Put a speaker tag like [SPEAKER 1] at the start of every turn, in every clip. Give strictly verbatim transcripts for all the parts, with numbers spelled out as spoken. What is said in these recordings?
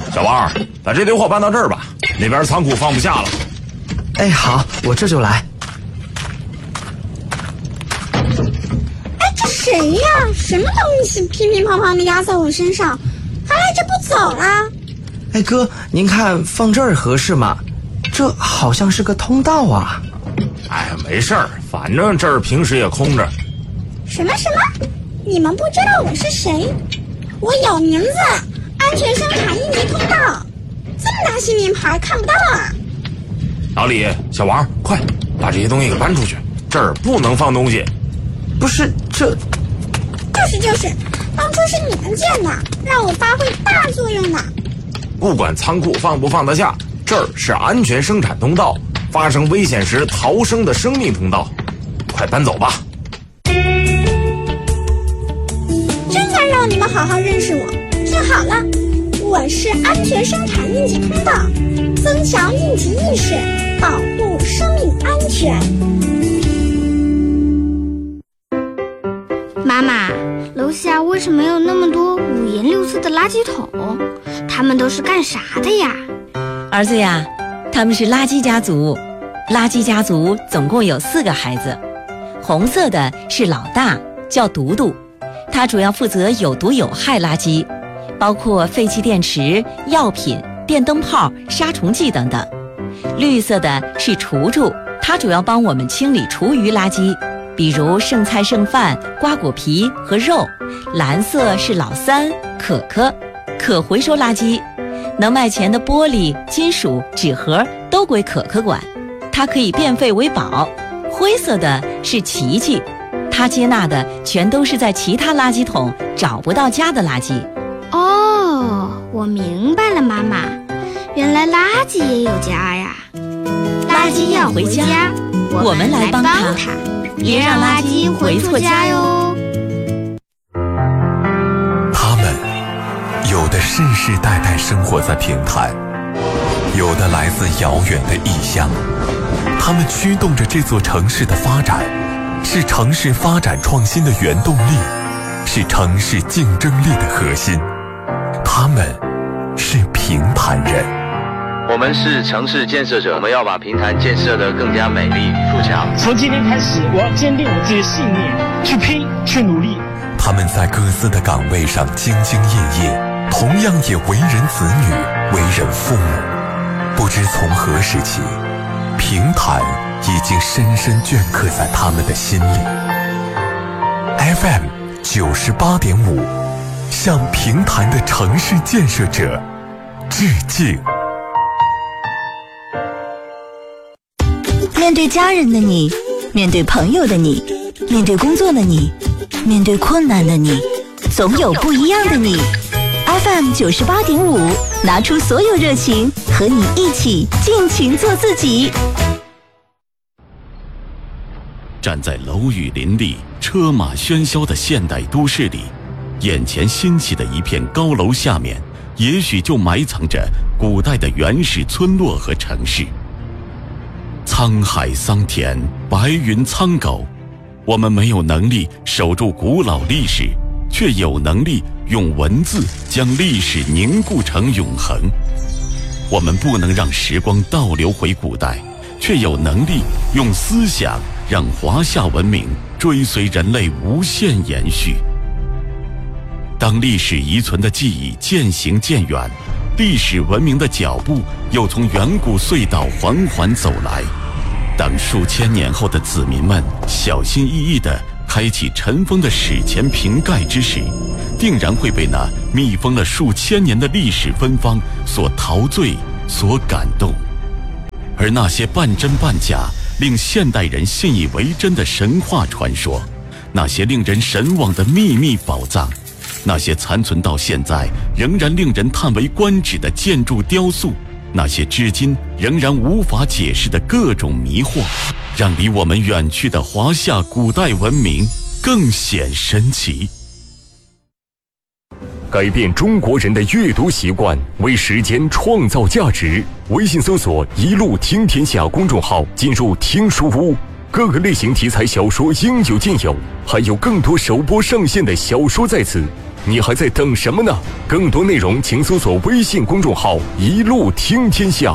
[SPEAKER 1] 小王，把这堆货搬到这儿吧，那边仓库放不下了。
[SPEAKER 2] 哎，好，我这就来。
[SPEAKER 3] 哎，这谁呀？什么东西乒乒乓乓的压在我身上，还赖着不走啦？
[SPEAKER 2] 哎哥，您看放这儿合适吗？这好像是个通道啊。
[SPEAKER 1] 哎，没事儿，反正这儿平时也空着。
[SPEAKER 3] 什么什么？你们不知道我是谁？我有名字，安全生产应急通道。这么大新名牌看不到啊？
[SPEAKER 1] 老李，小王，快把这些东西给搬出去，这儿不能放东西。
[SPEAKER 2] 不是，这
[SPEAKER 3] 就是就是，当初是你们建的，让我发挥大作用的。
[SPEAKER 1] 不管仓库放不放得下，这儿是安全生产通道，发生危险时逃生的生命通道。快搬走吧。
[SPEAKER 3] 真该让你们好好认识我。听好了，我是安全生产应急通道，增强应急意识，保护生命安全。
[SPEAKER 4] 妈妈，楼下为什么有那么多五颜六色的垃圾桶？他们都是干啥的呀？
[SPEAKER 5] 儿子呀，他们是垃圾家族。垃圾家族总共有四个孩子，红色的是老大，叫独独，他主要负责有毒有害垃圾，包括废弃电池、药品、电灯泡、杀虫剂等等。绿色的是厨厨，他主要帮我们清理厨余垃圾，比如剩菜剩饭、瓜果皮和肉。蓝色是老三，可可，可回收垃圾，能卖钱的玻璃、金属、纸盒都归可可管，它可以变废为宝。灰色的是琪琪，他接纳的全都是在其他垃圾桶找不到家的垃圾。
[SPEAKER 4] 哦，我明白了，妈妈，原来垃圾也有家呀。垃圾要回家，我们来帮他，别让垃圾回错家哟。
[SPEAKER 6] 他们有的世世代代生活在平潭，有的来自遥远的异乡，他们驱动着这座城市的发展，是城市发展创新的原动力，是城市竞争力的核心。他们是平潭人。
[SPEAKER 7] 我们是城市建设者，我们要把平潭建设得更加美丽富强。
[SPEAKER 8] 从今天开始，我要坚定我自己的信念，去拼，去努力。
[SPEAKER 6] 他们在各自的岗位上兢兢业业，同样也为人子女，为人父母。不知从何时起，平潭已经深深镌刻在他们的心里。F M 九十八点五，向平潭的城市建设者致敬。
[SPEAKER 9] 面对家人的你，面对朋友的你，面对工作的你，面对困难的你，总有不一样的你。F M 九十八点五，拿出所有热情，和你一起尽情做自己。
[SPEAKER 10] 站在楼宇林立、车马喧嚣的现代都市里，眼前新起的一片高楼下面，也许就埋藏着古代的原始村落和城市。沧海桑田，白云苍狗，我们没有能力守住古老历史，却有能力用文字将历史凝固成永恒。我们不能让时光倒流回古代，却有能力用思想让华夏文明追随人类无限延续。当历史遗存的记忆渐行渐远，历史文明的脚步又从远古隧道缓缓走来。当数千年后的子民们小心翼翼地开启尘封的史前瓶盖之时，定然会被那密封了数千年的历史芬芳所陶醉，所感动。而那些半真半假令现代人信以为真的神话传说，那些令人神往的秘密宝藏，那些残存到现在仍然令人叹为观止的建筑雕塑，那些至今仍然无法解释的各种迷惑，让离我们远去的华夏古代文明更显神奇。
[SPEAKER 11] 改变中国人的阅读习惯，为时间创造价值。微信搜索“一路听天下”公众号，进入听书屋，各个类型题材小说应有尽有，还有更多首播上线的小说在此。 你还在等什么呢？更多内容请搜索微信公众号一路听天下。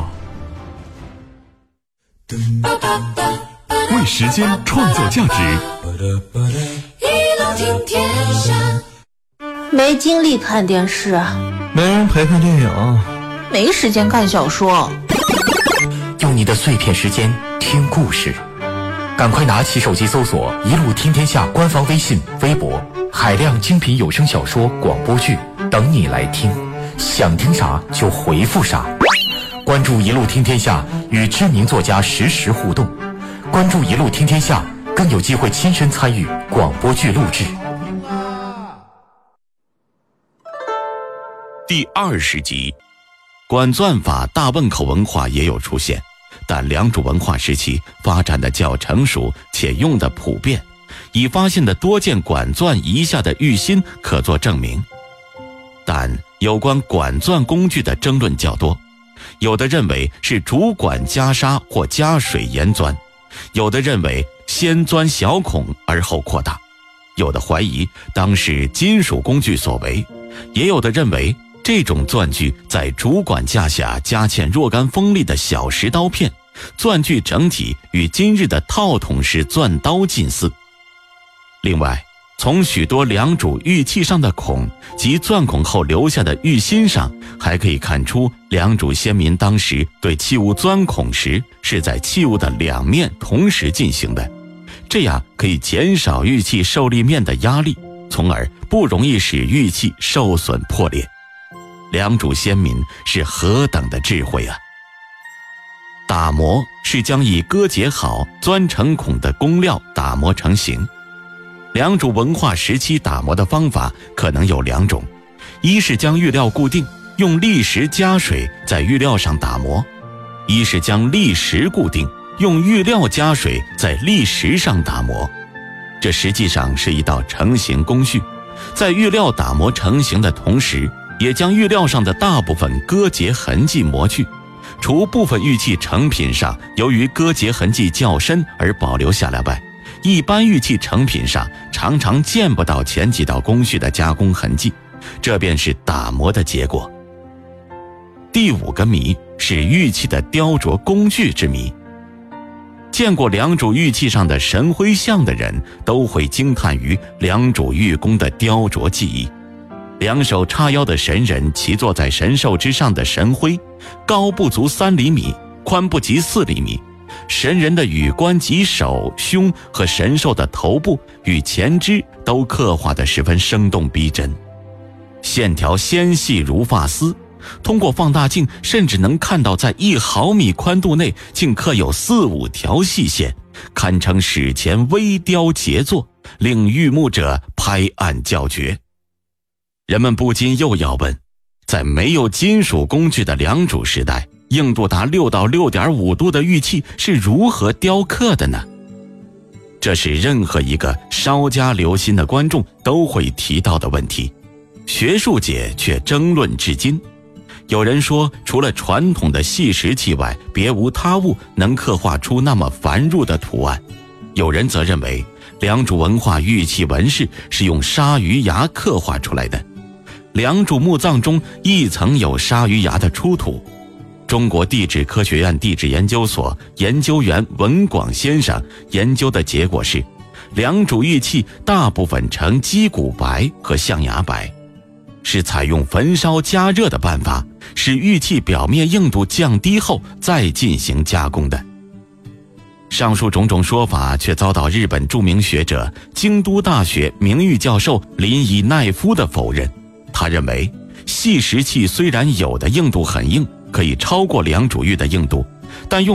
[SPEAKER 6] 为时间创造价值，
[SPEAKER 12] 一路听天下。
[SPEAKER 13] 没精力看电视，
[SPEAKER 2] 没人陪看电影，
[SPEAKER 13] 没时间看小说。
[SPEAKER 14] 用你的碎片时间听故事，赶快拿起手机搜索一路听天下官方微信微博，海量精品有声小说广播剧等你来听，想听啥就回复啥。关注一路听天下，与知名作家实时互动，关注一路听天下，更有机会亲身参与广播剧录制。
[SPEAKER 10] 第二十集，管钻法大汶口文化也有出现，但良渚文化时期发展的较成熟且用的普遍，已发现的多件管钻遗下的玉心可作证明。但有关管钻工具的争论较多，有的认为是主管加砂或加水研钻，有的认为先钻小孔而后扩大，有的怀疑当是金属工具所为，也有的认为这种钻具在主管架下加嵌若干锋利的小石刀片，钻具整体与今日的套筒式钻刀近似。另外，从许多良渚玉器上的孔及钻孔后留下的玉心上，还可以看出良渚先民当时对器物钻孔时是在器物的两面同时进行的，这样可以减少玉器受力面的压力，从而不容易使玉器受损破裂。良渚先民是何等的智慧啊！打磨是将已割解好钻成孔的工料打磨成型。良渚文化时期打磨的方法可能有两种，一是将玉料固定，用砾石加水在玉料上打磨；一是将砾石固定，用玉料加水在砾石上打磨。这实际上是一道成型工序，在玉料打磨成型的同时，也将玉料上的大部分割结痕迹磨去，除部分玉器成品上由于割结痕迹较深而保留下来外，一般玉器成品上常常见不到前几道工序的加工痕迹，这便是打磨的结果。第五个谜是玉器的雕琢工具之谜。见过良渚玉器上的神徽像的人都会惊叹于良渚玉工的雕琢技艺。两手叉腰的神人骑坐在神兽之上的神徽，高不足三厘米，宽不及四厘米。神人的羽冠及手、胸和神兽的头部与前肢都刻画得十分生动逼真，线条纤细如发丝，通过放大镜甚至能看到在一毫米宽度内竟刻有四五条细线，堪称史前微雕杰作，令玉目者拍案叫绝。人们不禁又要问，在没有金属工具的良渚时代，硬度达六到六点五度的玉器是如何雕刻的呢？这是任何一个稍加留心的观众都会提到的问题，学术界却争论至今。有人说，除了传统的细石器外，别无他物能刻画出那么繁缛的图案。有人则认为，良渚文化玉器纹饰是用鲨鱼牙刻画出来的。良渚墓葬中亦曾有鲨鱼牙的出土。中国地质科学院地质研究所研究员文广先生研究的结果是，良渚玉器大部分呈鸡骨白和象牙白，是采用焚烧加热的办法，使玉器表面硬度降低后再进行加工的。上述种种说法却遭到日本著名学者、京都大学名誉教授林以奈夫的否认。他认为，细石器虽然有的硬度很硬，可以超过良渚玉的硬度，但用